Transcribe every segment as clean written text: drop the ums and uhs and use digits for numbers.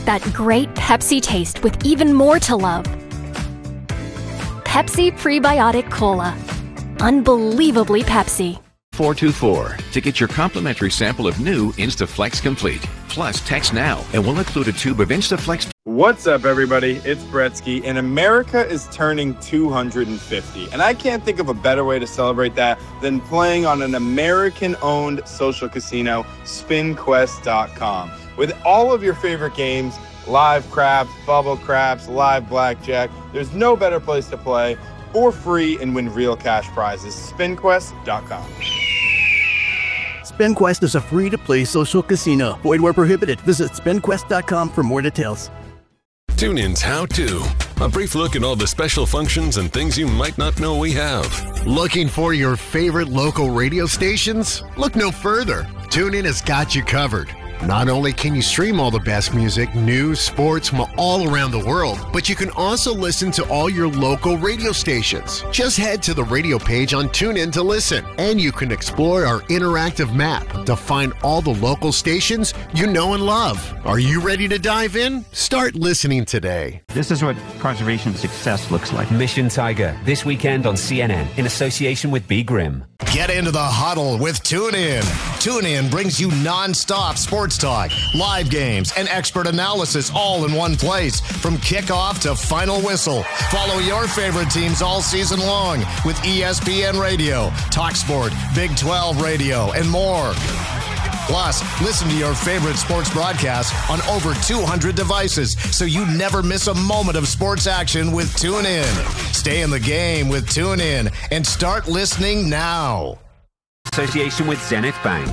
that great Pepsi taste with even more to love. Pepsi Prebiotic Cola. Unbelievably Pepsi. 424 to get your complimentary sample of new Instaflex Complete. Plus, text now and we'll include a tube of Instaflex. What's up, everybody? It's Bretsky, and America is turning 250. And I can't think of a better way to celebrate that than playing on an American-owned social casino, SpinQuest.com. With all of your favorite games, live craps, bubble craps, live blackjack, there's no better place to play for free and win real cash prizes. SpinQuest.com. SpinQuest is a free-to-play social casino. Void where prohibited. Visit SpinQuest.com for more details. TuneIn's How To. A brief look at all the special functions and things you might not know we have. Looking for your favorite local radio stations? Look no further. TuneIn has got you covered. Not only can you stream all the best music, news, sports from all around the world, but you can also listen to all your local radio stations. Just head to the radio page on TuneIn to listen, and you can explore our interactive map to find all the local stations you know and love. Are you ready to dive in? Start listening today. This is what conservation success looks like. Mission Tiger, this weekend on CNN in association with B. Grimm. Get into the huddle with TuneIn. TuneIn brings you non-stop sports talk, live games, and expert analysis all in one place from kickoff to final whistle. Follow your favorite teams all season long with ESPN Radio, TalkSport, Big 12 Radio, and more. Plus, listen to your favorite sports broadcasts on over 200 devices so you never miss a moment of sports action with TuneIn. Stay in the game with TuneIn and start listening now. Association with Zenith Bank.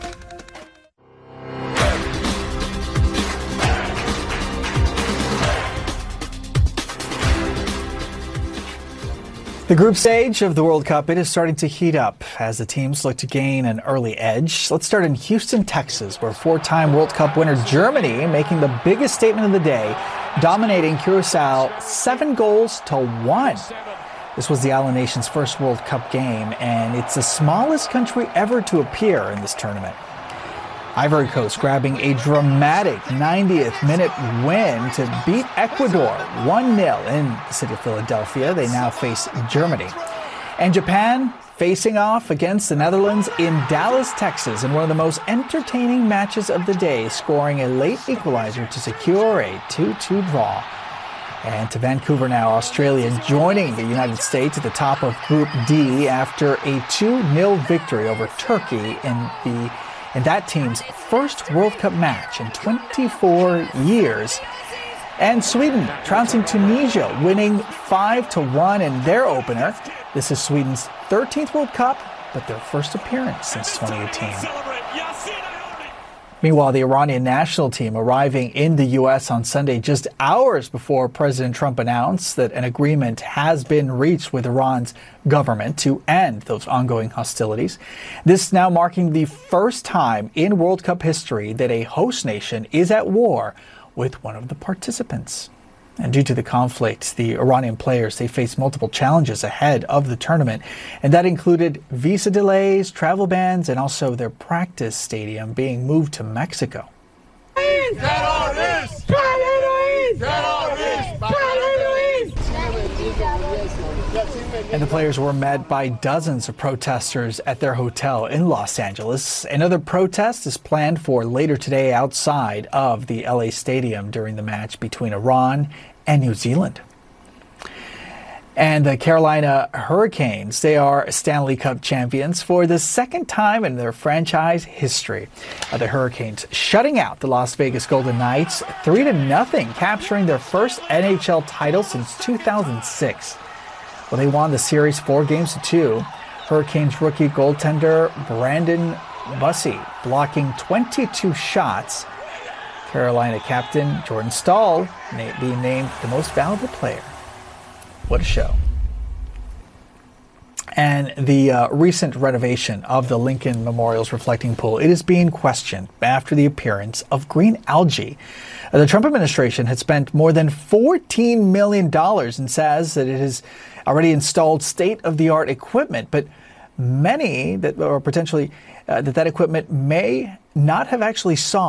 The group stage of the World Cup, it is starting to heat up as the teams look to gain an early edge. Let's start in Houston, Texas, where four-time World Cup winner Germany making the biggest statement of the day, dominating Curacao 7-1. This was the island nation's first World Cup game, and it's the smallest country ever to appear in this tournament. Ivory Coast grabbing a dramatic 90th minute win to beat Ecuador 1-0 in the city of Philadelphia. They now face Germany. And Japan facing off against the Netherlands in Dallas, Texas, in one of the most entertaining matches of the day, scoring a late equalizer to secure a 2-2 draw. And to Vancouver now, Australia joining the United States at the top of Group D after a 2-0 victory over Turkey in that team's first World Cup match in 24 years. And Sweden trouncing Tunisia, winning 5-1 in their opener. This is Sweden's 13th World Cup, but their first appearance since 2018. Meanwhile, the Iranian national team arriving in the U.S. on Sunday just hours before President Trump announced that an agreement has been reached with Iran's government to end those ongoing hostilities. This now marking the first time in World Cup history that a host nation is at war with one of the participants. And due to the conflict, the Iranian players, they faced multiple challenges ahead of the tournament, and that included visa delays, travel bans, and also their practice stadium being moved to Mexico. And the players were met by dozens of protesters at their hotel in Los Angeles. Another protest is planned for later today outside of the LA Stadium during the match between Iran and New Zealand. And the Carolina Hurricanes, they are Stanley Cup champions for the second time in their franchise history. The Hurricanes shutting out the Las Vegas Golden Knights 3-0, capturing their first NHL title since 2006. Well, they won the series 4-2. Hurricanes rookie goaltender Brandon Bussi blocking 22 shots. Carolina captain Jordan Staal being named the most valuable player. What a show. And the recent renovation of the Lincoln Memorial's reflecting pool, it is being questioned after the appearance of green algae. The Trump administration had spent more than $14 million and says that it has already installed state-of-the-art equipment, but many that are potentially that equipment may not have actually solved